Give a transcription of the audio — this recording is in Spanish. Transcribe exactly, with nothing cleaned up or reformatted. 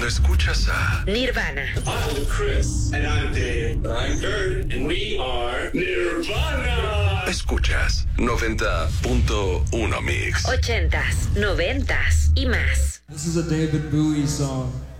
Cuando escuchas a Nirvana. I'm Chris. And I'm Dave. I'm Kurt. And we are Nirvana. escuchas noventa punto uno Mix. Ochentas, noventas y más. This is a David Bowie song.